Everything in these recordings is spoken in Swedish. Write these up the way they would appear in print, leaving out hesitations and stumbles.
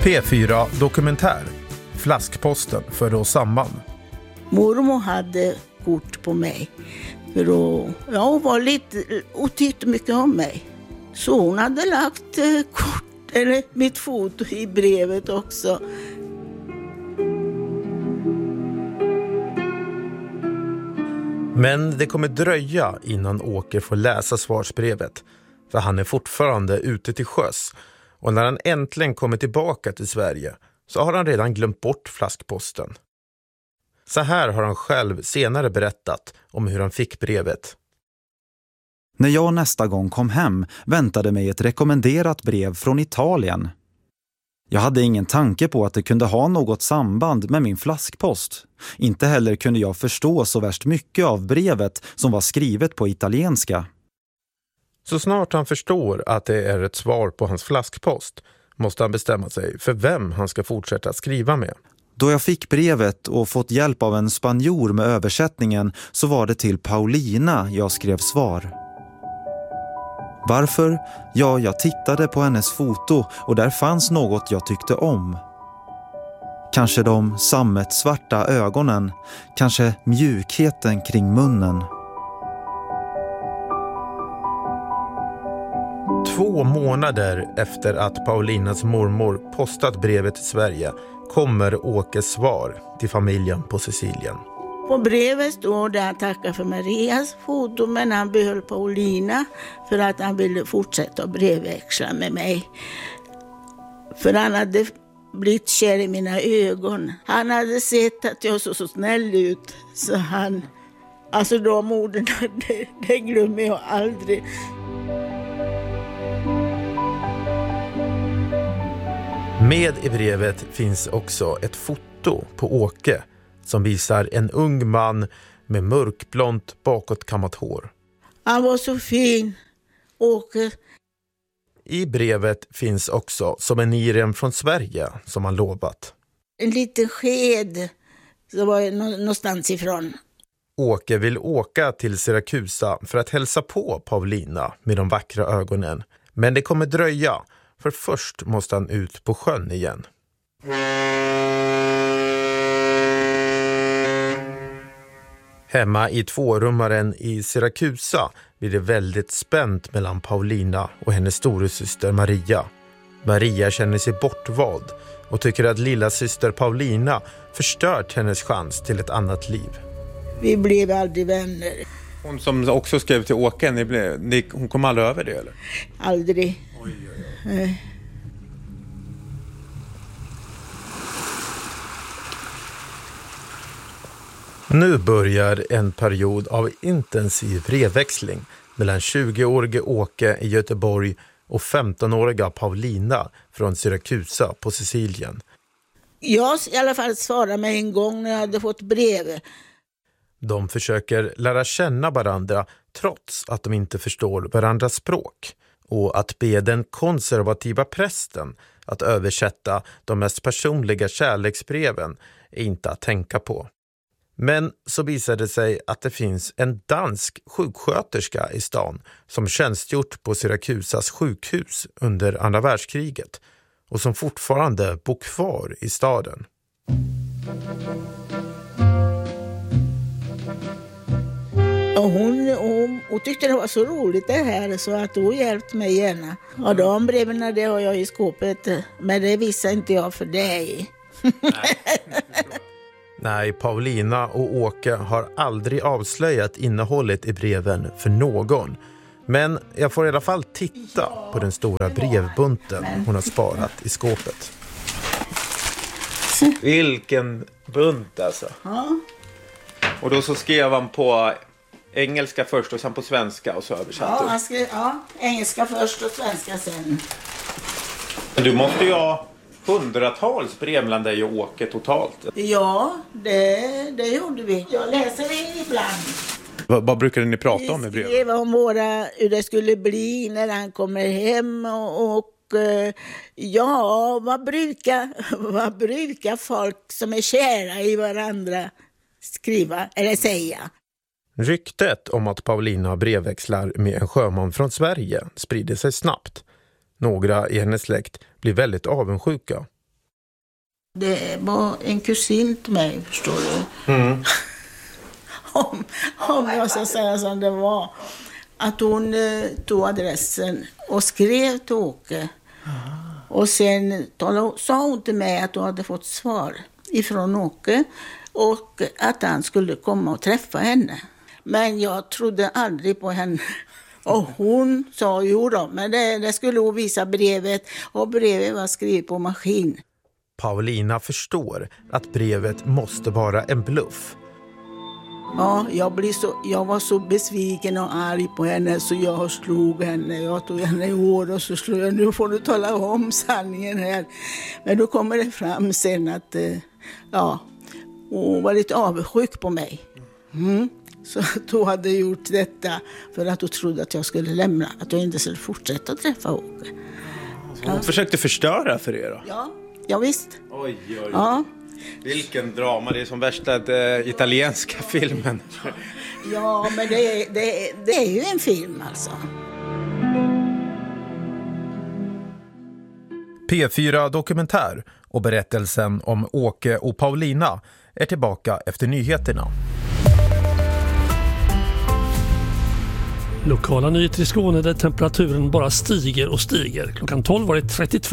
P4 Dokumentär. Flaskposten för oss samman. Mormor hade kort på mig. För hon var lite och tyckte mycket om mig. Så hon hade lagt mitt foto i brevet också. Men det kommer dröja innan Åke får läsa svarsbrevet. För han är fortfarande ute till sjöss. Och när han äntligen kommer tillbaka till Sverige så har han redan glömt bort flaskposten. Så här har han själv senare berättat om hur han fick brevet. När jag nästa gång kom hem väntade mig ett rekommenderat brev från Italien. Jag hade ingen tanke på att det kunde ha något samband med min flaskpost. Inte heller kunde jag förstå så värst mycket av brevet som var skrivet på italienska. Så snart han förstår att det är ett svar på hans flaskpost måste han bestämma sig för vem han ska fortsätta skriva med. Då jag fick brevet och fått hjälp av en spanjor med översättningen så var det till Paulina jag skrev svar. Varför? Ja, jag tittade på hennes foto och där fanns något jag tyckte om. Kanske de sammetsvarta ögonen, kanske mjukheten kring munnen. 2 månader efter att Paulinas mormor postat brevet till Sverige kommer Åkes svar till familjen på Sicilien. På brevet står det att han tackar för Marias foto, men han behöll Paulina för att han ville fortsätta att brevväxla med mig. För han hade blivit kär i mina ögon. Han hade sett att jag såg så snäll ut, så alltså de orden, det glömmer jag aldrig. Med i brevet finns också ett foto på Åke som visar en ung man med mörkblont bakåtkammat hår. Han var så fin, Åke. I brevet finns också souveniren från Sverige som han lovat. En liten sked så var jag någonstans ifrån. Åke vill åka till Siracusa för att hälsa på Paulina med de vackra ögonen. Men det kommer dröja, för först måste han ut på sjön igen. Hemma i 2-rummaren i Siracusa blir det väldigt spänt mellan Paulina och hennes storasyster Maria. Maria känner sig bortvald och tycker att lilla syster Paulina förstört hennes chans till ett annat liv. Vi blev aldrig vänner. Hon som också skrev till Åke, hon kom aldrig över det eller? Aldrig. Oj, oj, oj. Nu börjar en period av intensiv brevväxling mellan 20-årige Åke i Göteborg och 15-åriga Paulina från Siracusa på Sicilien. Jag i alla fall svarade mig en gång när jag hade fått brev. De försöker lära känna varandra trots att de inte förstår varandras språk. Och att be den konservativa prästen att översätta de mest personliga kärleksbreven är inte att tänka på. Men så visade det sig att det finns en dansk sjuksköterska i stan som tjänstgjort på Siracusas sjukhus under andra världskriget och som fortfarande bor kvar i staden. Och hon tyckte det var så roligt det här så att hon hjälpte mig gärna. Och de breven det har jag i skåpet, men det visar inte jag för dig. Nej, Paulina och Åke har aldrig avslöjat innehållet i breven för någon. Men jag får i alla fall titta på den stora brevbunten hon har sparat i skåpet. Vilken bunt alltså. Ja. Och då så skrev han på engelska först och sen på svenska och så översatte. Ja, han skrev engelska först och svenska sen. Men du måste ju ha hundratals brev mellan dig och Åke totalt. Ja, det gjorde vi. Jag läser det ibland. Vad brukade ni prata om i brev? Vi skrev om hur det skulle bli när han kommer hem och ja, vad brukar folk som är kära i varandra skriva eller säga? Ryktet om att Paulina brevväxlar med en sjöman från Sverige sprider sig snabbt. Några i hennes släkt blir väldigt avundsjuka. Det var en kusin till mig, förstår du. Om jag ska säga som det var. Att hon tog adressen och skrev till Åke. Och sen sa hon till mig att hon hade fått svar ifrån Åke. Och att han skulle komma och träffa henne. Men jag trodde aldrig på henne. Och hon sa jo då, men det skulle hon visa brevet. Och brevet var skrivet på maskin. Paulina förstår att brevet måste vara en bluff. Ja, jag var så besviken och arg på henne så jag slog henne. Jag tog henne i hår och så slog jag. Nu får du tala om sanningen här. Men då kommer det fram sen att hon var lite avundsjuk på mig. Så att hon hade gjort detta för att hon trodde att jag skulle lämna. Att jag inte skulle fortsätta träffa Åke. Hon försökte förstöra för er då? Ja visst. Oj. Ja. Vilken drama, det är som värsta italienska filmen. Ja, men det är ju en film alltså. P4 Dokumentär och berättelsen om Åke och Paulina är tillbaka efter nyheterna. Lokala nyheter i Skåne där temperaturen bara stiger och stiger. Klockan 12 var det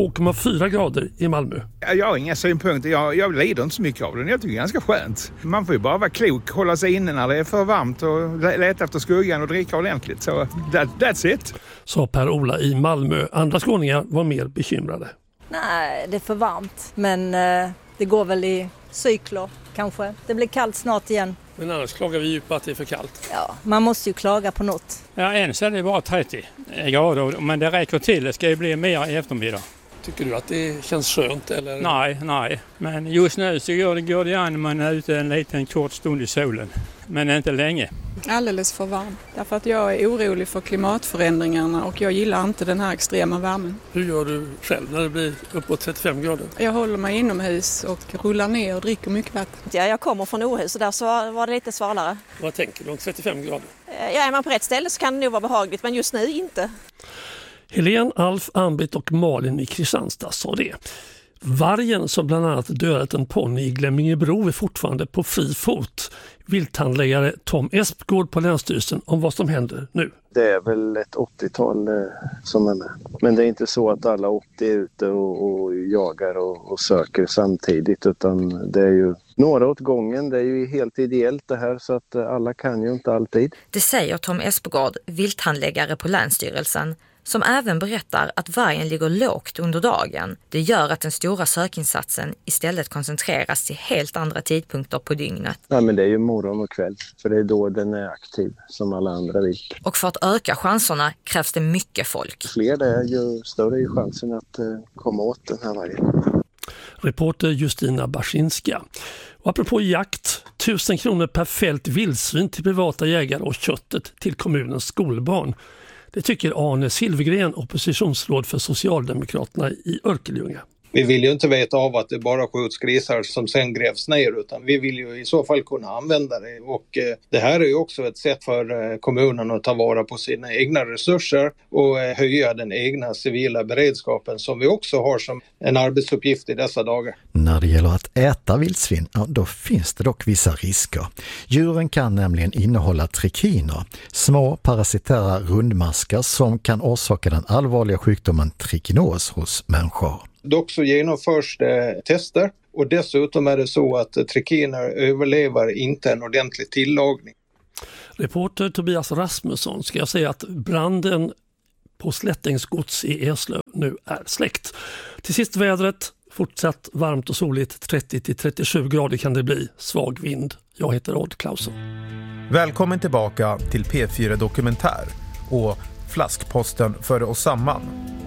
32,4 grader i Malmö. Jag har inga synpunkter. Jag lider inte så mycket av det. Jag tycker det är ganska skönt. Man får ju bara vara klok, hålla sig inne när det är för varmt och leta efter skuggan och dricka ordentligt. Så that's it. Sa Per-Ola i Malmö. Andra skåningar var mer bekymrade. Nej, det är för varmt. Men det går väl i cykler kanske. Det blir kallt snart igen. Men annars klagar vi ju på att det är för kallt. Ja, man måste ju klaga på något. Ja, än så är det bara 30 grader, men det räcker till. Det ska ju bli mer i eftermiddag. Tycker du att det känns skönt? Eller? Nej. Men just nu så går det an när man är ute en liten kort stund i solen. Men inte länge. Alldeles för varm. Därför att jag är orolig för klimatförändringarna och jag gillar inte den här extrema värmen. Hur gör du själv när det blir uppåt 35 grader? Jag håller mig inomhus och rullar ner och dricker mycket vatten. Ja, jag kommer från Åhus och där så var det lite svalare. Vad tänker du om 35 grader? Ja, är man på rätt ställe så kan det nog vara behagligt, men just nu inte. Helene, Alf, Ambit och Malin i Kristianstad sa det. Vargen som bland annat dödat en ponny i Glemmingebro är fortfarande på fri fot. Vilthandläggare Tom Espgård på Länsstyrelsen om vad som händer nu. Det är väl ett 80-tal som är med. Men det är inte så att alla 80 är ute och jagar och söker samtidigt, utan det är ju några åt gången. Det är ju helt ideellt det här, så att alla kan ju inte alltid. Det säger Tom Espgård, vilthandläggare på Länsstyrelsen, som även berättar att vargen ligger lågt under dagen. Det gör att den stora sökinsatsen istället koncentreras till helt andra tidpunkter på dygnet. Ja, men det är ju morgon och kväll, för det är då den är aktiv som alla andra vilt. Och för att öka chanserna krävs det mycket folk. Fler det är, ju större är chansen att komma åt den här vargen. Reporter Justina Barsinska. Och apropå jakt, 1000 kronor per fält vildsvin till privata jägare och köttet till kommunens skolbarn. Det tycker Arne Silvergren, oppositionsråd för Socialdemokraterna i Örkelljunga. Vi vill ju inte veta av att det bara skjuts grisar som sen grävs ner, utan vi vill ju i så fall kunna använda det. Och det här är ju också ett sätt för kommunen att ta vara på sina egna resurser och höja den egna civila beredskapen som vi också har som en arbetsuppgift i dessa dagar. När det gäller att äta vildsvin, då finns det dock vissa risker. Djuren kan nämligen innehålla trikiner, små parasitära rundmaskar som kan orsaka den allvarliga sjukdomen trikinos hos människor. Dock så genomförs det tester och dessutom är det så att trikiner överlever inte en ordentlig tillagning. Reporter Tobias Rasmusson ska jag säga att branden på Slättängs gods i Eslöv nu är släckt. Till sist vädret, fortsatt varmt och soligt, 30-37 grader kan det bli, svag vind. Jag heter Odd Klausson. Välkommen tillbaka till P4 Dokumentär och Flaskposten för oss samman.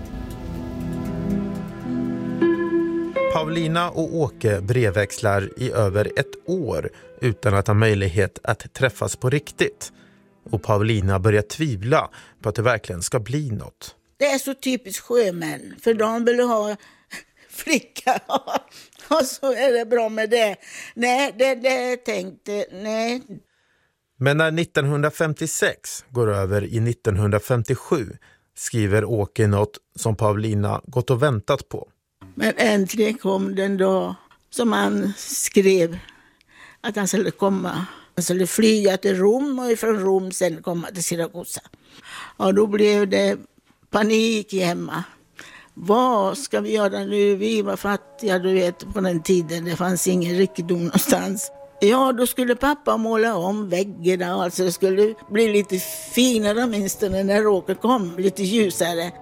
Paulina och Åke brevväxlar i över ett år utan att ha möjlighet att träffas på riktigt. Och Paulina börjar tvivla på att det verkligen ska bli något. Det är så typiskt sjömän, för de vill ha flicka och så är det bra med det. Nej, det tänkte, nej. Men när 1956 går över i 1957 skriver Åke något som Paulina gått och väntat på. Men äntligen kom den dag som han skrev att han skulle komma. Han skulle flyga till Rom och från Rom sen komma till Siracusa. Och då blev det panik hemma. Vad ska vi göra nu? Vi var fattiga, du vet, på den tiden. Det fanns ingen rikedom någonstans. Ja, då skulle pappa måla om väggarna. Alltså det skulle bli lite finare åtminstone när Åke kom. Lite ljusare.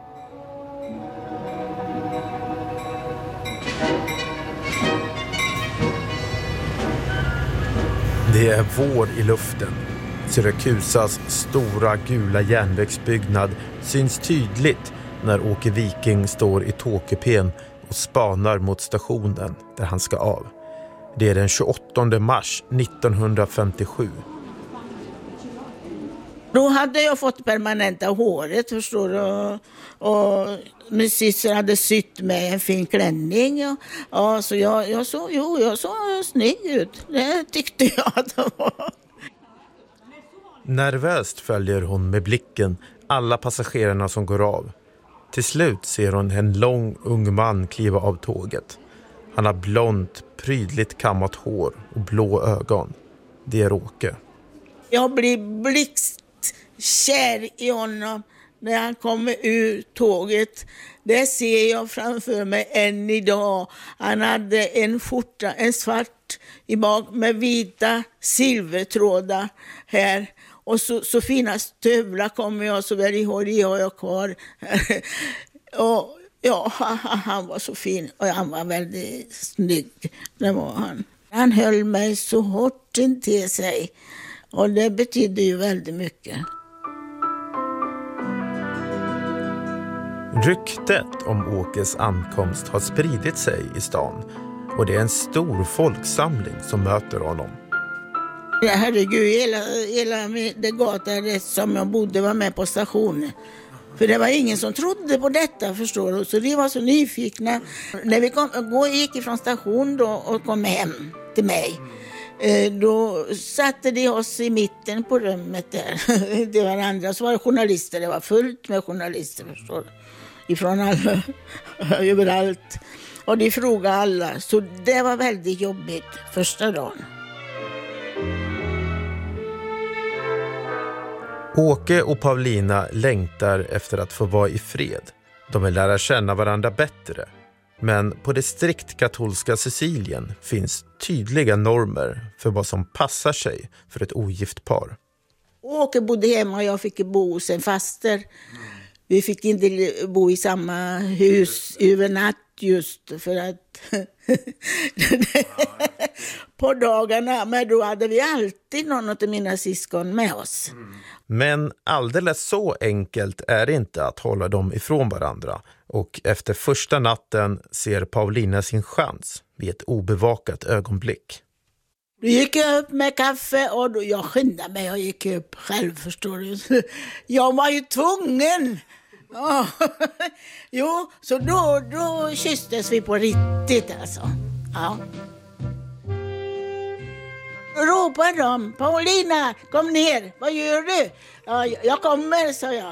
Det är vår i luften. Syrakusas stora gula järnvägsbyggnad syns tydligt när Åke Viking står i tågkupén och spanar mot stationen där han ska av. Det är den 28 mars 1957. Då hade jag fått permanenta håret, förstår du. Och min syster hade sytt med en fin klänning. Ja, så jag såg snygg ut. Det tyckte jag att det var. Nervöst följer hon med blicken alla passagerarna som går av. Till slut ser hon en lång ung man kliva av tåget. Han har blont, prydligt kammat hår och blå ögon. Det är Åke. Jag blir blixtkär i honom när han kommer ur tåget. Det ser jag framför mig än idag. Han hade en skjorta, en svart i bak med vita silvertrådar här. Och så fina stövlar kommer jag så väl ihåg, det har jag kvar. Och ja, han var så fin och han var väldigt snygg. Det var han. Han höll mig så hårt intill sig och det betydde ju väldigt mycket. Ryktet om Åkes ankomst har spridit sig i stan och det är en stor folksamling som möter honom. Herregud, hela det gatan som jag bodde var med på stationen. För det var ingen som trodde på detta, förstår du. Så de var så nyfikna. När vi gick ifrån station då och kom hem till mig. Då satte de oss i mitten på rummet där. Det var andra, så var det journalister. Det var fullt med journalister, förstår du. Ifrån alla, överallt. Och de frågade alla. Så det var väldigt jobbigt första dagen. Åke och Paulina längtar efter att få vara i fred. De vill lära känna varandra bättre. Men på det strikt katolska Sicilien finns tydliga normer för vad som passar sig för ett ogift par. Åke bodde hemma och jag fick bo hos en faster. Vi fick inte bo i samma hus över natt just för att på dagarna, men då hade vi alltid någon av mina syskon med oss. Men alldeles så enkelt är det inte att hålla dem ifrån varandra. Och efter första natten ser Paulina sin chans vid ett obevakat ögonblick. Då gick jag upp med kaffe och då, jag skyndade mig och gick upp själv, förstår du. Jag var ju tvungen. Ja. Jo, så då kysstes vi på riktigt alltså. Ja. Ropade de, Paulina, kom ner, vad gör du? Ja, jag kommer, sa jag.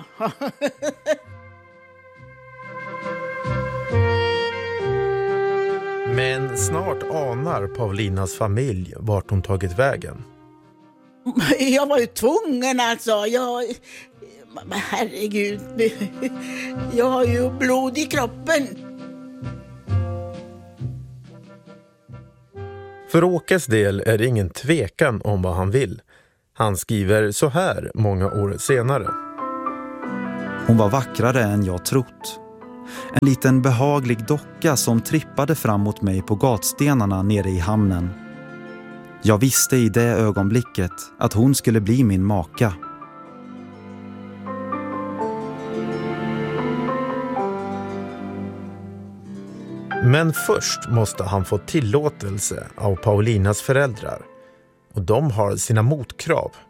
Men snart anar Paulinas familj vart hon tagit vägen. Jag var ju tvungen alltså. Men herregud, jag har ju blod i kroppen. För Åkes del är det ingen tvekan om vad han vill. Han skriver så här många år senare. Hon var vackrare än jag trott. En liten behaglig docka som trippade fram mot mig på gatstenarna nere i hamnen. Jag visste i det ögonblicket att hon skulle bli min maka. Men först måste han få tillåtelse av Paulinas föräldrar. Och de har sina motkrav.